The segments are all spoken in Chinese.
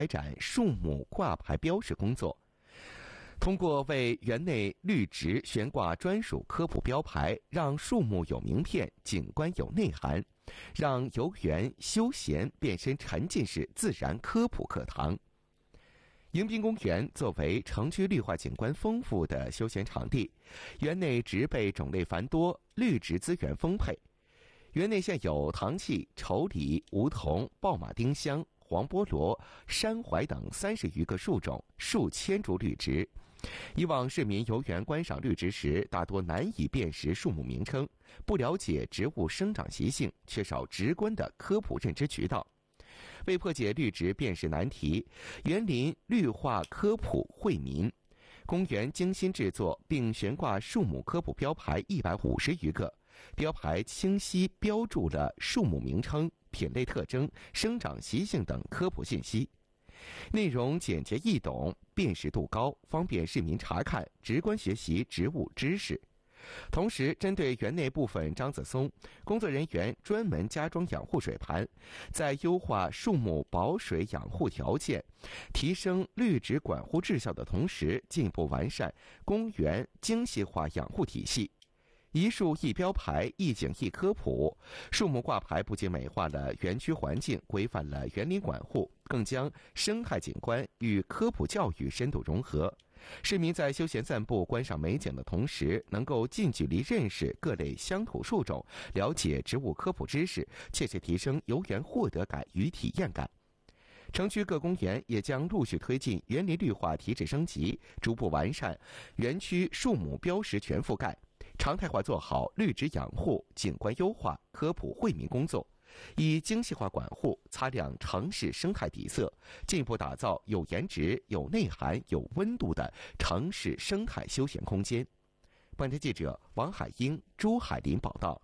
开展树木挂牌标识工作。通过为园内绿植悬挂专属科普标牌，让树木有名片，景观有内涵，让游园休闲变身沉浸式自然科普课堂。迎宾公园作为城区绿化景观丰富的休闲场地，园内植被种类繁多，绿植资源丰沛。园内现有唐契、稠李、梧桐、爆马丁香、黄菠萝、山槐等30余个树种，数千株绿植。以往市民游园观赏绿植时，大多难以辨识树木名称，不了解植物生长习性，缺少直观的科普认知渠道。为破解绿植辨识难题，园林绿化科普惠民，公园精心制作并悬挂树木科普标牌150余个，标牌清晰标注了树木名称、品类特征、生长习性等科普信息，内容简洁易懂，辨识度高，方便市民查看，直观学习植物知识。同时，针对园内部分樟子松，工作人员专门加装养护水盘，在优化树木保水养护条件、提升绿植管护质效的同时，进一步完善公园精细化养护体系。一树一标牌，一景一科普，树木挂牌不仅美化了园区环境，规范了园林管护，更将生态景观与科普教育深度融合。市民在休闲散步、观赏美景的同时，能够近距离认识各类乡土树种，了解植物科普知识，切切提升游园获得感与体验感。城区各公园也将陆续推进园林绿化提质升级，逐步完善园区树木标识全覆盖，常态化做好绿植养护、景观优化、科普惠民工作，以精细化管护擦亮城市生态底色，进一步打造有颜值、有内涵、有温度的城市生态休闲空间。本台记者王海英、朱海林报道。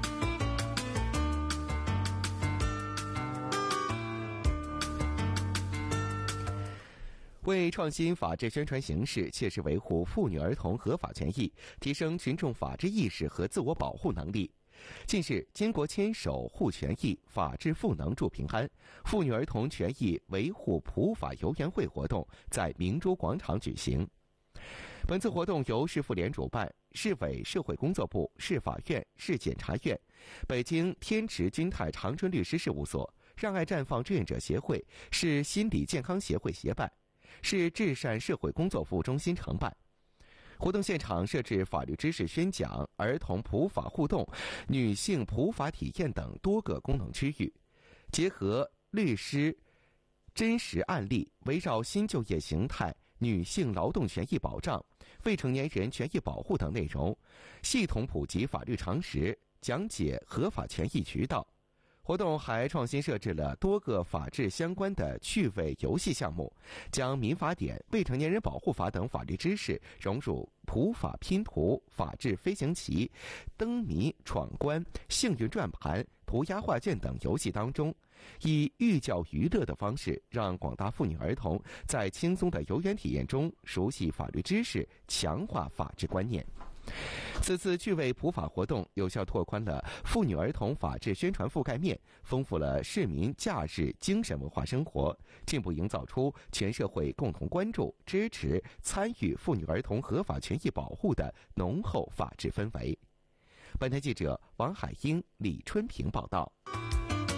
为创新法治宣传形式，切实维护妇女儿童合法权益，提升群众法治意识和自我保护能力。近日，经国牵手护权益、法治赋能助平安、妇女儿童权益维护普法游园会活动在明珠广场举行。本次活动由市妇联主办，市委社会工作部、市法院、市检察院、北京天池君泰长春律师事务所、让爱绽放志愿者协会、市心理健康协会协办，市至善社会工作服务中心承办。活动现场设置法律知识宣讲、儿童普法互动、女性普法体验等多个功能区域，结合律师真实案例，围绕新就业形态、女性劳动权益保障、未成年人权益保护等内容，系统普及法律常识，讲解合法权益渠道。活动还创新设置了多个法治相关的趣味游戏项目，将民法典、未成年人保护法等法律知识融入普法拼图、法治飞行棋、灯谜闯关、幸运转盘、涂鸦画卷等游戏当中，以寓教于乐的方式，让广大妇女儿童在轻松的游园体验中熟悉法律知识，强化法治观念。此次趣味普法活动有效拓宽了妇女儿童法治宣传覆盖面，丰富了市民假日精神文化生活，进一步营造出全社会共同关注、支持、参与妇女儿童合法权益保护的浓厚法治氛围。本台记者王海英、李春平报道。